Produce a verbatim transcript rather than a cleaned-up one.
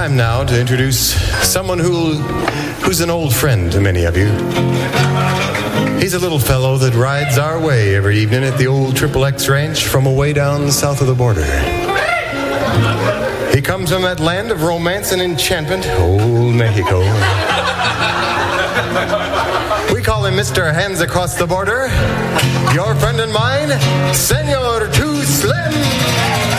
time now to introduce someone who, who's an old friend to many of you. He's a little fellow that rides our way every evening at the old Triple X Ranch from away down south of the border. He comes from that land of romance and enchantment, old Mexico. We call him Mister Hands Across the Border. Your friend and mine, Senor Too Slim.